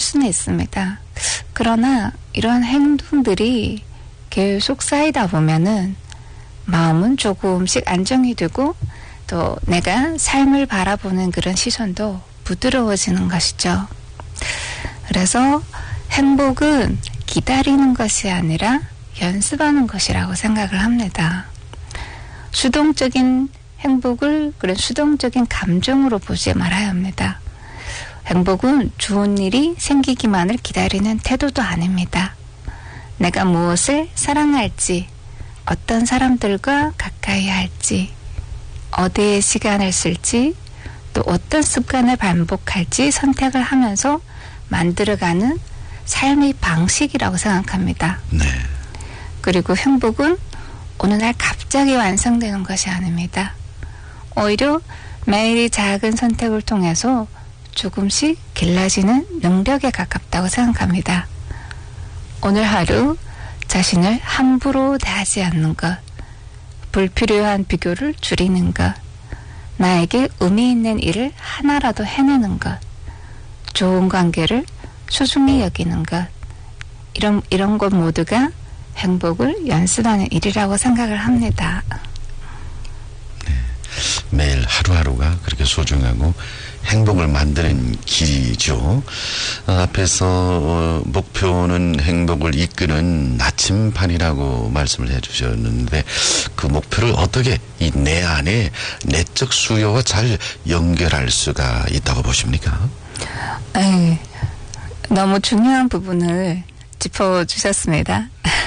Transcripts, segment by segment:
수는 있습니다. 그러나 이런 행동들이 계속 쌓이다 보면은 마음은 조금씩 안정이 되고 또 내가 삶을 바라보는 그런 시선도 부드러워지는 것이죠. 그래서 행복은 기다리는 것이 아니라 연습하는 것이라고 생각을 합니다. 수동적인 행복을 그런 수동적인 감정으로 보지 말아야 합니다. 행복은 좋은 일이 생기기만을 기다리는 태도도 아닙니다. 내가 무엇을 사랑할지, 어떤 사람들과 가까이 할지, 어디에 시간을 쓸지, 또 어떤 습관을 반복할지 선택을 하면서 만들어가는 삶의 방식이라고 생각합니다. 네. 그리고 행복은 어느 날 갑자기 완성되는 것이 아닙니다. 오히려 매일의 작은 선택을 통해서 조금씩 길러지는 능력에 가깝다고 생각합니다. 오늘 하루 자신을 함부로 대하지 않는 것, 불필요한 비교를 줄이는 것, 나에게 의미 있는 일을 하나라도 해내는 것, 좋은 관계를 소중히 여기는 것, 이런 것 모두가 행복을 연습하는 일이라고 생각을 합니다. 네. 매일 하루하루가 그렇게 소중하고 행복을 만드는 길이죠. 앞에서 목표는 행복을 이끄는 나침반이라고 말씀을 해주셨는데 그 목표를 어떻게 이 내 안에 내적 수요와 잘 연결할 수가 있다고 보십니까? 네, 너무 중요한 부분을 짚어주셨습니다.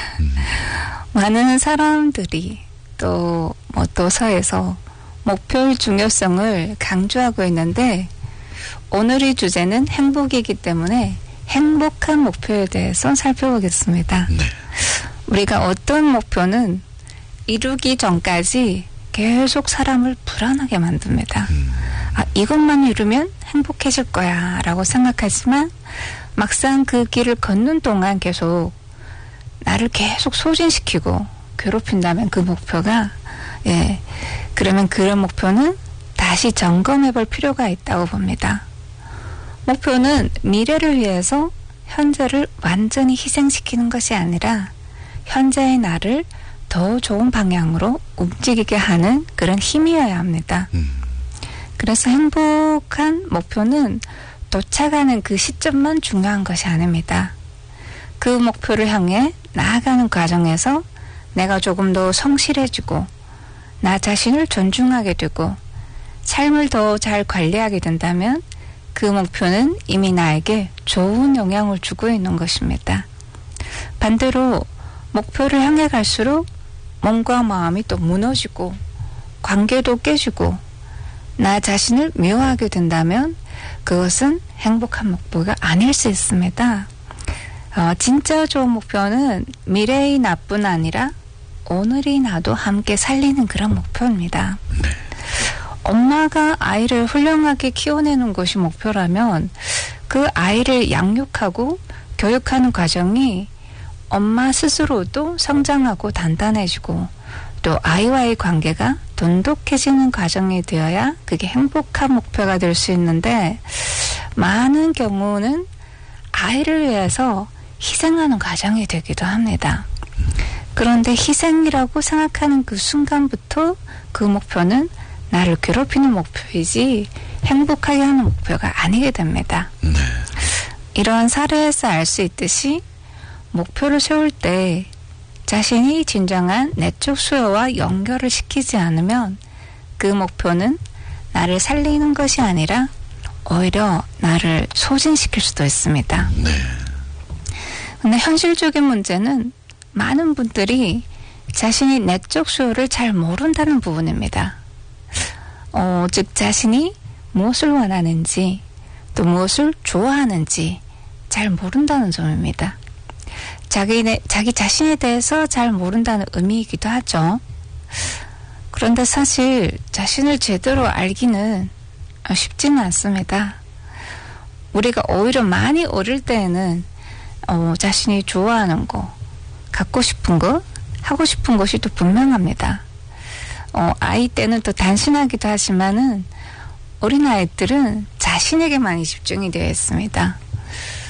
많은 사람들이 또 도서에서 목표의 중요성을 강조하고 있는데 오늘의 주제는 행복이기 때문에 행복한 목표에 대해서 살펴보겠습니다. 네. 우리가 어떤 목표는 이루기 전까지 계속 사람을 불안하게 만듭니다. 이것만 이루면 행복해질 거야 라고 생각하지만 막상 그 길을 걷는 동안 계속 나를 계속 소진시키고 괴롭힌다면 그 목표가 그러면 그런 목표는 다시 점검해 볼 필요가 있다고 봅니다. 목표는 미래를 위해서 현재를 완전히 희생시키는 것이 아니라 현재의 나를 더 좋은 방향으로 움직이게 하는 그런 힘이어야 합니다. 그래서 행복한 목표는 도착하는 그 시점만 중요한 것이 아닙니다. 그 목표를 향해 나아가는 과정에서 내가 조금 더 성실해지고 나 자신을 존중하게 되고 삶을 더 잘 관리하게 된다면 그 목표는 이미 나에게 좋은 영향을 주고 있는 것입니다. 반대로 목표를 향해 갈수록 몸과 마음이 또 무너지고 관계도 깨지고 나 자신을 미워하게 된다면 그것은 행복한 목표가 아닐 수 있습니다. 진짜 좋은 목표는 미래의 나뿐 아니라 오늘의 나도 함께 살리는 그런 목표입니다. 네. 엄마가 아이를 훌륭하게 키워내는 것이 목표라면 그 아이를 양육하고 교육하는 과정이 엄마 스스로도 성장하고 단단해지고 또 아이와의 관계가 돈독해지는 과정이 되어야 그게 행복한 목표가 될 수 있는데 많은 경우는 아이를 위해서 희생하는 과정이 되기도 합니다. 그런데 희생이라고 생각하는 그 순간부터 그 목표는 나를 괴롭히는 목표이지 행복하게 하는 목표가 아니게 됩니다. 네. 이러한 사례에서 알 수 있듯이 목표를 세울 때 자신이 진정한 내적 수요와 연결을 시키지 않으면 그 목표는 나를 살리는 것이 아니라 오히려 나를 소진시킬 수도 있습니다. 네. 근데 현실적인 문제는 많은 분들이 자신이 내적 수요를 잘 모른다는 부분입니다. 즉 자신이 무엇을 원하는지 또 무엇을 좋아하는지 잘 모른다는 점입니다. 자기 자신에 대해서 잘 모른다는 의미이기도 하죠. 그런데 사실 자신을 제대로 알기는 쉽지는 않습니다. 우리가 오히려 많이 어릴 때에는 자신이 좋아하는 거, 갖고 싶은 거, 하고 싶은 것이 또 분명합니다. 아이 때는 또 단순하기도 하지만은 어린아이들은 자신에게 많이 집중이 되어 있습니다.